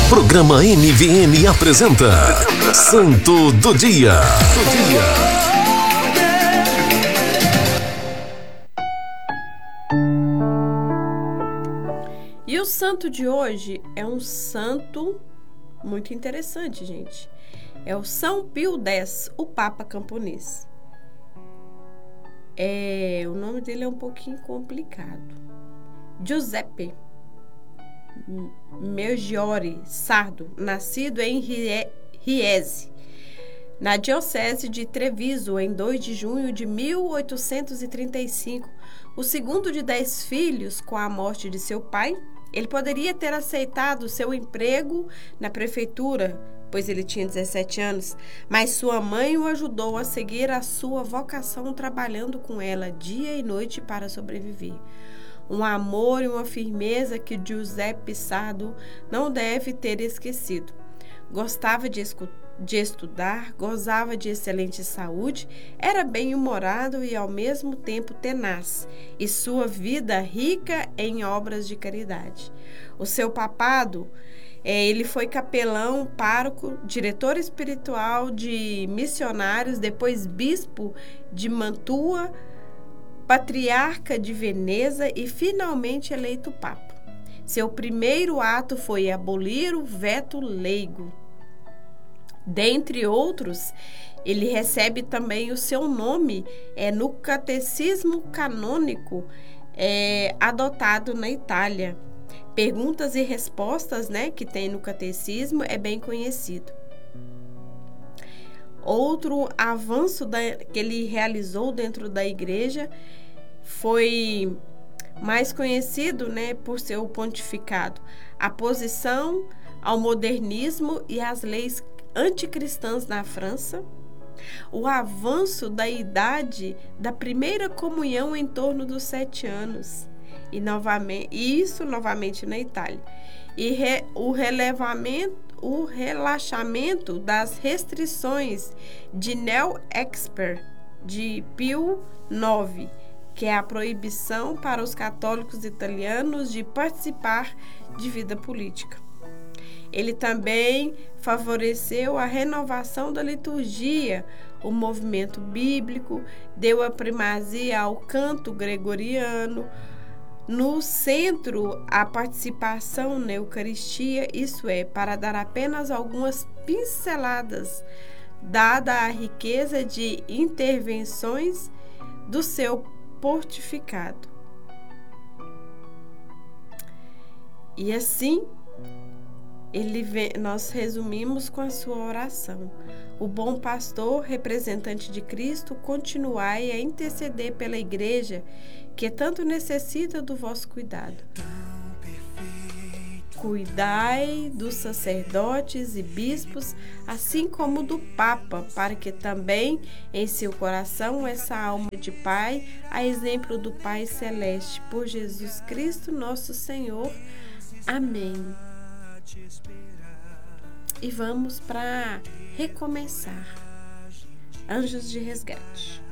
Programa NVN apresenta Santo do Dia. E o santo de hoje é um santo muito interessante, gente. É o São Pio X, o Papa Camponês. O nome dele é um pouquinho complicado. Giuseppe Maggiore Sardo, nascido em Riese, na diocese de Treviso, em 2 de junho de 1835, o segundo de 10 filhos. Com a morte de seu pai, ele poderia ter aceitado seu emprego na prefeitura, pois ele tinha 17 anos, mas sua mãe o ajudou a seguir a sua vocação, trabalhando com ela dia e noite para sobreviver. Um amor e uma firmeza que Giuseppe Sardo não deve ter esquecido. Gostava de estudar, gozava de excelente saúde, era bem-humorado e ao mesmo tempo tenaz, e sua vida rica em obras de caridade. O seu papado, ele foi capelão, pároco, diretor espiritual de missionários, depois bispo de Mantua, patriarca de Veneza e finalmente eleito papa. Seu primeiro ato foi abolir o veto leigo. Dentre outros, ele recebe também o seu nome no catecismo canônico adotado na Itália. Perguntas e respostas, que tem no catecismo, é bem conhecido. Outro avanço que ele realizou dentro da igreja foi mais conhecido, por seu pontificado, a oposição ao modernismo e às leis anticristãs na França, o avanço da idade da primeira comunhão em torno dos 7 anos, isso novamente na Itália, e o relaxamento das restrições de Neo Expert de Pio IX, que é a proibição para os católicos italianos de participar de vida política. Ele também favoreceu a renovação da liturgia, o movimento bíblico, deu a primazia ao canto gregoriano, no centro a participação na Eucaristia, isso é, para dar apenas algumas pinceladas, dada a riqueza de intervenções do seu pontificado. E assim, nós resumimos com a sua oração. O bom pastor, representante de Cristo, continuai a interceder pela igreja, que tanto necessita do vosso cuidado. Cuidai dos sacerdotes e bispos, assim como do Papa, para que também em seu coração essa alma de Pai, a exemplo do Pai Celeste, por Jesus Cristo nosso Senhor. Amém. E vamos para recomeçar. Anjos de resgate.